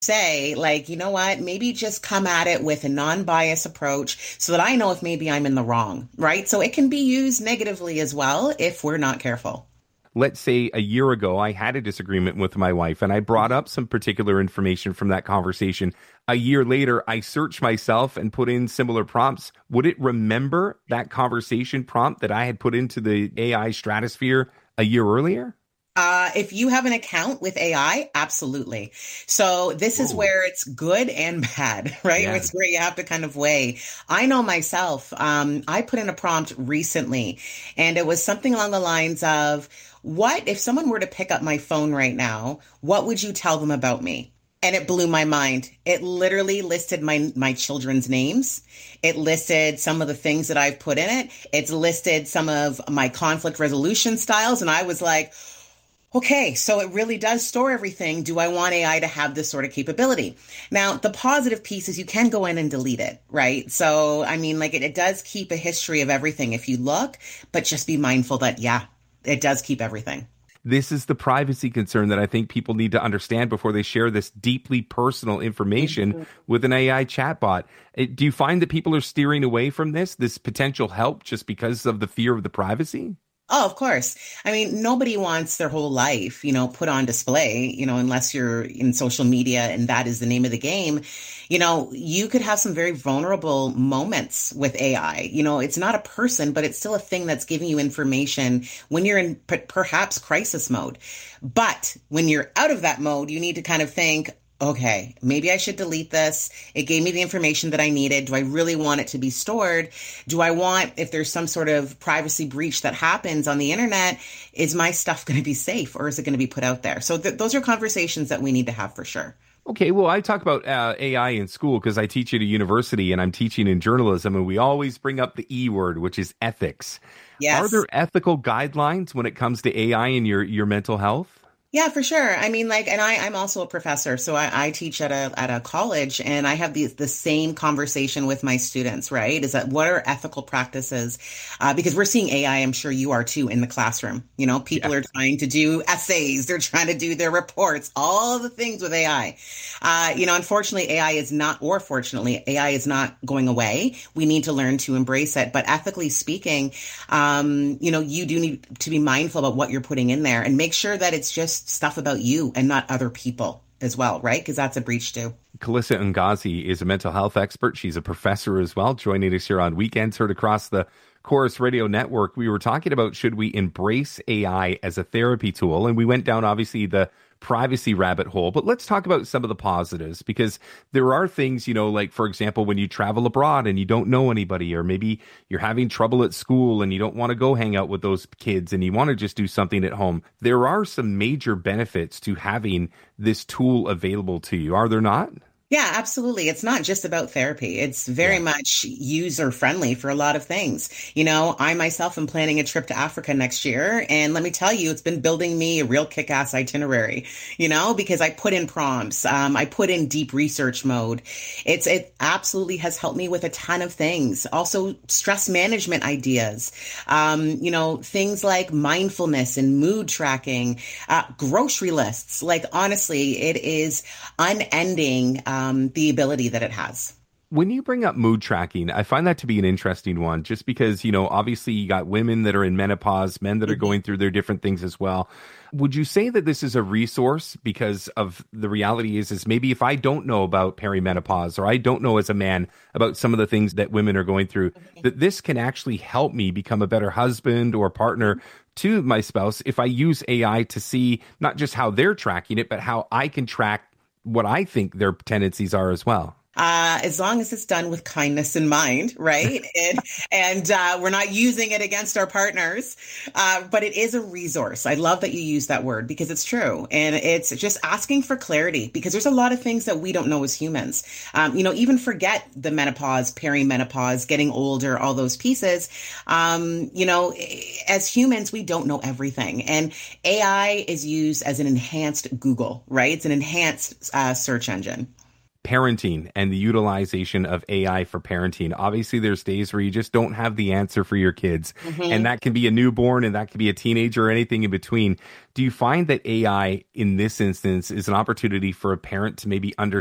say, like, you know what, maybe just come at it with a non-biased approach so that I know if maybe I'm in the wrong, right? So it can be used negatively as well if we're not careful. Let's say a year ago, I had a disagreement with my wife and I brought up some particular information from that conversation. A year later, I searched myself and put in similar prompts. Would it remember that conversation prompt that I had put into the AI stratosphere a year earlier? If you have an account with AI, absolutely. So this is Whoa. where it's good and bad, right? Yeah. It's where you have to kind of weigh. I know myself, I put in a prompt recently, and it was something along the lines of, what if someone were to pick up my phone right now, what would you tell them about me? And it blew my mind. It literally listed my children's names. It listed some of the things that I've put in it. It's listed some of my conflict resolution styles. And I was like, okay, so it really does store everything. Do I want AI to have this sort of capability? Now, the positive piece is you can go in and delete it, right? So, I mean, like it does keep a history of everything if you look, but just be mindful that, yeah, it does keep everything. This is the privacy concern that I think people need to understand before they share this deeply personal information with an AI chatbot. Do you find that people are steering away from this potential help just because of the fear of the privacy? Oh, of course. I mean, nobody wants their whole life, put on display, unless you're in social media and that is the name of the game. You could have some very vulnerable moments with AI. It's not a person, but it's still a thing that's giving you information when you're in perhaps crisis mode. But when you're out of that mode, you need to kind of think, okay, maybe I should delete this. It gave me the information that I needed. Do I really want it to be stored? Do I want, if there's some sort of privacy breach that happens on the internet, is my stuff going to be safe or is it going to be put out there? So those are conversations that we need to have for sure. Okay, well, I talk about AI in school because I teach at a university and I'm teaching in journalism, and we always bring up the E word, which is ethics. Are Yes. there ethical guidelines when it comes to AI and your mental health? Yeah, for sure. I mean, like, and I'm also a professor, so I teach at a college, and I have the same conversation with my students. Right? Is that what are ethical practices? Because we're seeing AI. I'm sure you are too in the classroom. People Yeah. are trying to do essays, they're trying to do their reports, all the things with AI. Unfortunately, AI is not, or fortunately, AI is not going away. We need to learn to embrace it. But ethically speaking, you do need to be mindful about what you're putting in there and make sure that it's just stuff about you and not other people as well, right? Because that's a breach too. Kalissa Ngazi is a mental health expert. She's a professor as well, joining us here on Weekends, heard across the Chorus Radio Network. We were talking about, should we embrace AI as a therapy tool? And we went down, obviously, the privacy rabbit hole. But let's talk about some of the positives, because there are things, like, for example, when you travel abroad and you don't know anybody, or maybe you're having trouble at school and you don't want to go hang out with those kids and you want to just do something at home. There are some major benefits to having this tool available to you, are there not? Yeah, absolutely. It's not just about therapy. It's very Yeah. much user friendly for a lot of things. I myself am planning a trip to Africa next year. And let me tell you, it's been building me a real kick-ass itinerary, because I put in prompts. I put in deep research mode. It absolutely has helped me with a ton of things. Also stress management ideas, things like mindfulness and mood tracking, grocery lists. Like, honestly, it is unending. The ability that it has. When you bring up mood tracking, I find that to be an interesting one, just because, obviously you got women that are in menopause, men that are going through their different things as well. Would you say that this is a resource because of the reality is maybe if I don't know about perimenopause, or I don't know as a man about some of the things that women are going through, that this can actually help me become a better husband or partner to my spouse if I use AI to see not just how they're tracking it, but how I can track what I think their tendencies are as well. As long as it's done with kindness in mind, right? And we're not using it against our partners, but it is a resource. I love that you use that word because it's true. And it's just asking for clarity because there's a lot of things that we don't know as humans. Even forget the menopause, perimenopause, getting older, all those pieces. As humans, we don't know everything. And AI is used as an enhanced Google, right? It's an enhanced search engine. parenting and the utilization of AI for parenting. Obviously, there's days where you just don't have the answer for your kids, and that can be a newborn and that can be a teenager or anything in between. Do you find that AI in this instance is an opportunity for a parent to maybe understand